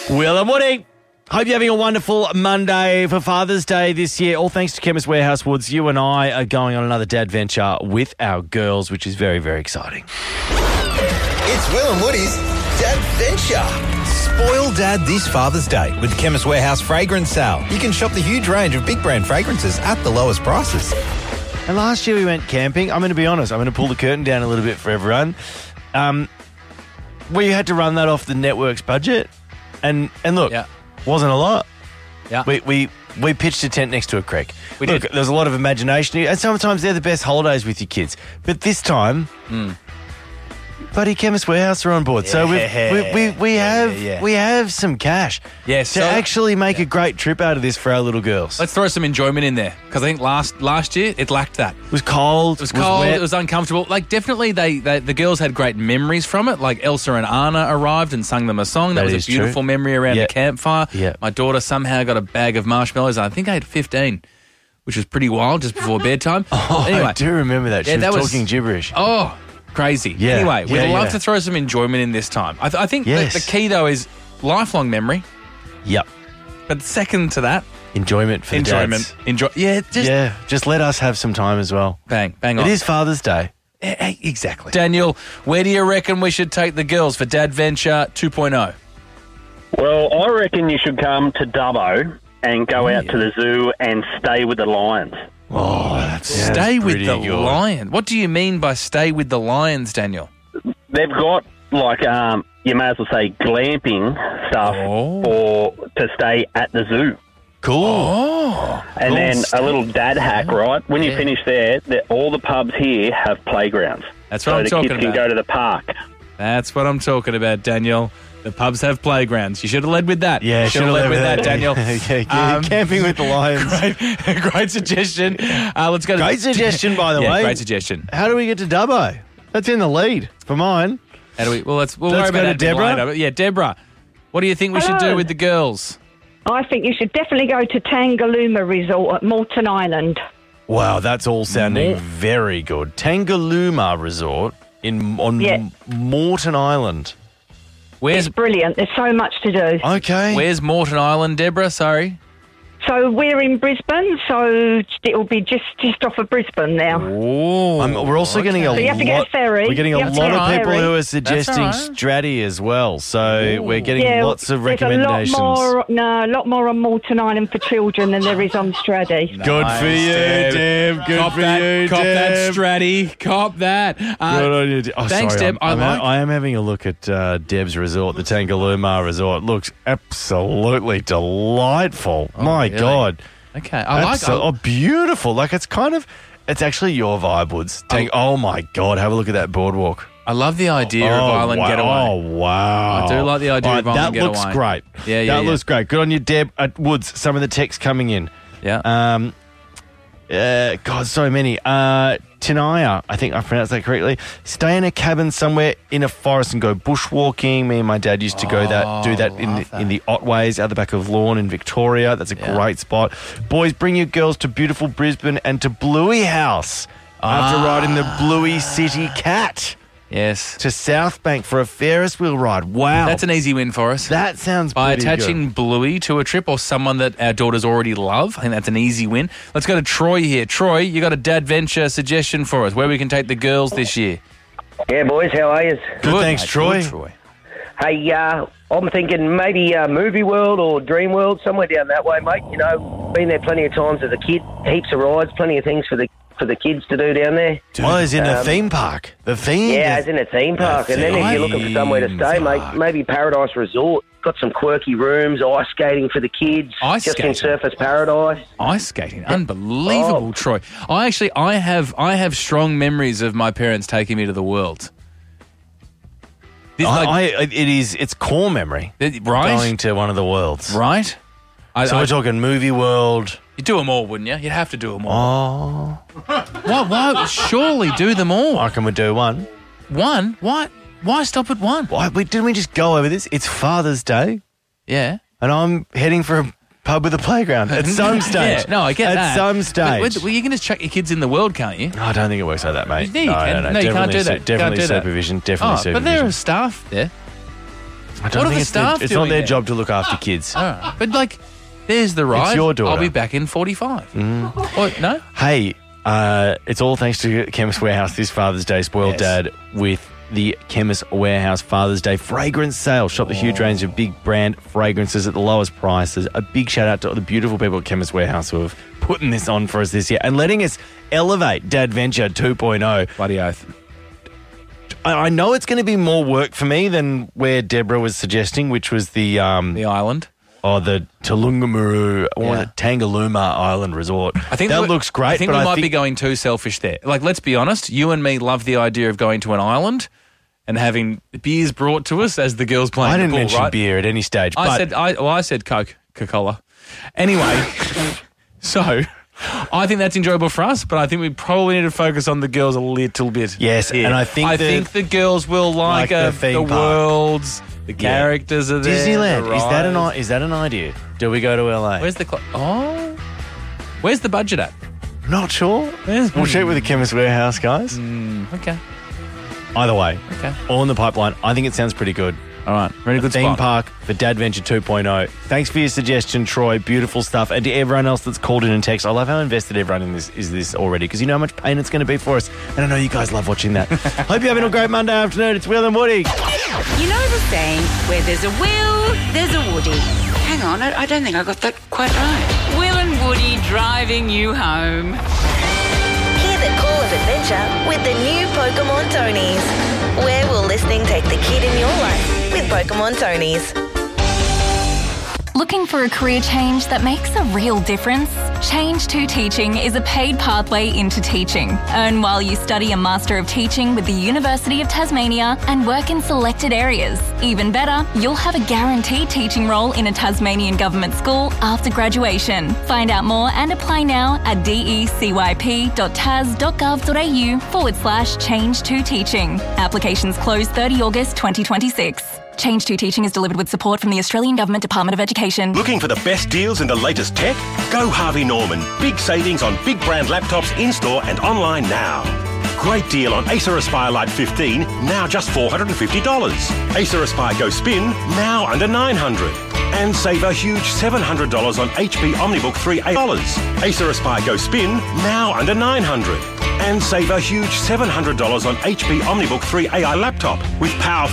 Will and Woody. Hope you're having a wonderful Monday for Father's Day this year. All thanks to Chemist Warehouse Woods. You and I are going on another dad venture with our girls, which is very, very exciting. It's Will and Woody's Dad Venture. Spoil Dad this Father's Day with Chemist Warehouse Fragrance Sale. You can shop the huge range of big brand fragrances at the lowest prices. And last year we went camping. I'm going to be honest. I'm going to pull the curtain down a little bit for everyone. We had to run that off the network's budget. And look, wasn't a lot. Yeah. We pitched a tent next to a creek. Did. There's a lot of imagination here, and sometimes they're the best holidays with your kids. But this time, bloody Chemist Warehouse are on board. So we have some cash to actually make a great trip out of this for our little girls. Let's throw some enjoyment in there, because I think last year it lacked that. It was cold. It was cold. Wet. It was uncomfortable. Like, definitely, the girls had great memories from it. Like, Elsa and Anna arrived and sung them a song. That was a beautiful memory around the campfire. Yeah. My daughter somehow got a bag of marshmallows. And I think I had 15, which was pretty wild, just before bedtime. Anyway, I do remember that. She was talking gibberish. Oh, crazy. Yeah. Anyway, we'd love to throw some enjoyment in this time. I think the key, though, is lifelong memory. Yep. But second to that, enjoyment for the dads. Just let us have some time as well. Bang on. It is Father's Day. Exactly. Daniel, where do you reckon we should take the girls for Dad Venture 2.0? Well, I reckon you should come to Dubbo and go out to the zoo and stay with the lions. Oh, that's stay with the good. lion. What do you mean by stay with the lions, Daniel? They've got, like, you may as well say glamping stuff to stay at the zoo. Cool. Oh. And then a little dad hack, right? When you finish there, all the pubs here have playgrounds. That's what I'm talking about. So the kids can go to the park. That's what I'm talking about, Daniel. The pubs have playgrounds. You should have led with that. Yeah, should have led with that, Daniel. Camping with the lions. Great suggestion. Let's go. Great suggestion, by the way. Great suggestion. How do we get to Dubbo? That's in the lead for mine. How do we? Well, we'll worry about that Deborah. later. Yeah, Deborah. What do you think we should do with the girls? I think you should definitely go to Tangalooma Resort at Moreton Island. Wow, that's all sounding very good. Tangalooma Resort on Moreton Island. It's brilliant. There's so much to do. Okay. Where's Moreton Island, Deborah? Sorry. So we're in Brisbane, so it'll be just off of Brisbane now. Oh, we're also getting a lot. So you have to get a ferry. We're getting a lot of people who are suggesting Stratty as well. So we're getting lots of recommendations. There's a lot more on Moreton Island for children than there is on Stratty. Good for you, Deb. Good for you, Deb. Cop that, Stratty. Cop that. Good on you, Deb. Thanks, sorry, Deb. I am having a look at Deb's resort, the Tangalooma Resort. Looks absolutely delightful. My God. Okay. I like it. Beautiful. Like, it's actually your vibe, Woods. Oh, my God. Have a look at that boardwalk. I love the idea of Island Getaway. Oh, wow. I do like the idea of Island Getaway. That looks great. Yeah. That looks great. Good on you, Deb. Woods, some of the texts coming in. Yeah. God, so many. Tinaya, I think I pronounced that correctly. Stay in a cabin somewhere in a forest and go bushwalking. Me and my dad used to do that in the Otways out the back of Lorne in Victoria. That's a great spot. Boys, bring your girls to beautiful Brisbane and to Bluey House after riding the Bluey City Cat. Yes. To South Bank for a Ferris wheel ride. Wow. That's an easy win for us. That sounds By pretty attaching good. Bluey to a trip or someone that our daughters already love, I think that's an easy win. Let's go to Troy here. Troy, you got a Dad Venture suggestion for us, where we can take the girls this year? Yeah, boys, how are you? Good, thanks, mate. Troy. Good, Troy. Hey, I'm thinking maybe Movie World or Dream World, somewhere down that way, mate. You know, been there plenty of times as a kid, heaps of rides, plenty of things for the kids to do down there. As in a theme park. The theme? Yeah, as in a theme park. And then if you're looking for somewhere to stay, mate, maybe Paradise Resort. Got some quirky rooms, ice skating for the kids. Just in Surfers Paradise. Ice skating, unbelievable, Troy. I have strong memories of my parents taking me to the World. It's core memory. Right? Going to one of the worlds. Right? We're talking Movie World. You'd do them all, wouldn't you? You'd have to do them all. Oh. Why? Surely do them all. Why can we do one? One? Why stop at one? Didn't we just go over this? It's Father's Day. Yeah. And I'm heading for a pub with a playground at some stage. Yeah, no, I get that. At some stage. Well, you can just chuck your kids in the world, can't you? No, I don't think it works like that, mate. No, you can. No, you can't do that. Definitely supervision. Definitely supervision. But there are staff there. I don't What are think the it's staff it's not doing their there? job to look after kids. But like, there's the ride. your daughter. I'll be back in 45. What? No? Hey, it's all thanks to Chemist Warehouse this Father's Day. Spoiled Dad with the Chemist Warehouse Father's Day fragrance sale. Shop the huge range of big brand fragrances at the lowest prices. A big shout out to all the beautiful people at Chemist Warehouse who have putting this on for us this year and letting us elevate Dad Venture 2.0. Bloody oath. I know it's going to be more work for me than where Deborah was suggesting, which was the island. Oh, the Tulungamuru or Yeah. the Tangaluma Island Resort. I think that we- looks great. I think but we might be going too selfish there. Like, let's be honest. You and me love the idea of going to an island and having beers brought to us as the girls playing I the didn't pool, mention right? beer at any stage. But I said Coca-Cola. Anyway, so I think that's enjoyable for us, but I think we probably need to focus on the girls a little bit. Yes, here. and I think the girls will like the theme the park. worlds, the characters are there. Disneyland the rides. is that an idea? Do we go to LA? Where's the where's the budget at? Not sure. We'll check with the Chemist Warehouse guys. Okay. Either way, Okay. all in the pipeline. I think it sounds pretty good. All right. Very good Theme spot. park for Dad Venture 2.0. Thanks for your suggestion, Troy. Beautiful stuff. And to everyone else that's called in and text, I love how invested everyone in this is already because you know how much pain it's going to be for us. And I know you guys love watching that. Hope you're having a great Monday afternoon. It's Will and Woody. You know the saying, where there's a Will, there's a Woody. Hang on, I don't think I got that quite right. Will and Woody driving you home. Hear the call of adventure with the new Pokemon Tonys. Where will listening take the kid in your life with Pokemon Tonys? Looking for a career change that makes a real difference? Change to Teaching is a paid pathway into teaching. Earn while you study a Master of Teaching with the University of Tasmania and work in selected areas. Even better, you'll have a guaranteed teaching role in a Tasmanian government school after graduation. Find out more and apply now at decyp.tas.gov.au/change to teaching. Applications close 30 August 2026. Change to Teaching is delivered with support from the Australian Government Department of Education. Looking for the best deals and the latest tech? Go Harvey Norman. Big savings on big brand laptops in-store and online now. Great deal on Acer Aspire Lite 15, now just $450. Acer Aspire Go Spin, now under $900. And save a huge $700 on HP OmniBook 3A. Acer Aspire Go Spin, now under $900. And save a huge $700 on HP OmniBook 3 AI laptop with power